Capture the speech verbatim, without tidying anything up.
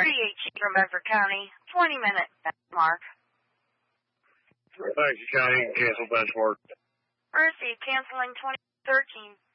thirty-eight from Bedford County, twenty minute benchmark. Thanks, County. Cancel benchmark. Received, canceling twenty thirteen.